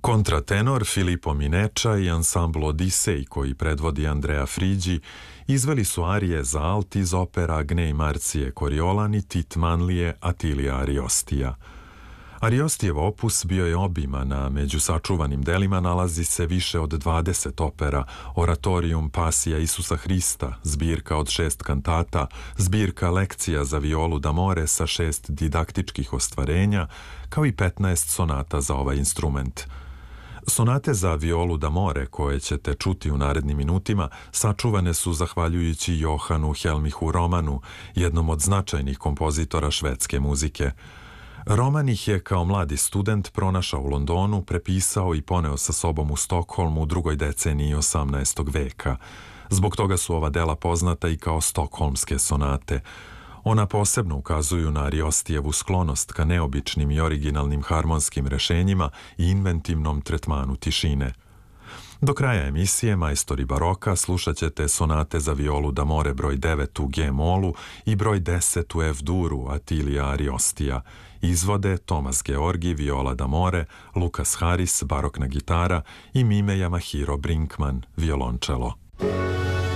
Kontratenor Filippo Mineča i ansambl Odisej, koji predvodi Andrea Friđi, izveli su arije za alt iz opera Agnej Marcije Koriolan i Tit Manlije Atilija Ariostija. Ariostijev opus bio je obiman, a među sačuvanim delima nalazi se više od 20 opera, oratorium Pasija Isusa Hrista, zbirka od 6 kantata, zbirka lekcija za violu d'amore sa 6 didaktičkih ostvarenja, kao i 15 sonata za ovaj instrument. Sonate za violu d'amore, koje ćete čuti u narednim minutima, sačuvane su zahvaljujući Johanu Helmichu Romanu, jednom od značajnih kompozitora švedske muzike. Roman ih je kao mladi student pronašao u Londonu, prepisao i poneo sa sobom u Stokholm u drugoj deceniji 18. veka. Zbog toga su ova dela poznata i kao stokholmske sonate. Ona posebno ukazuju na Ariostijevu sklonost ka neobičnim i originalnim harmonskim rešenjima i inventivnom tretmanu tišine. Do kraja emisije Majstori baroka slušat ćete sonate za violu d'amore broj 9 u G-molu i broj 10 u F-duru Atilija Ariostija. Izvode Tomas Georgi, viola d'amore, Lukas Haris, barokna gitara i Mime Yamahiro Brinkman, violončelo.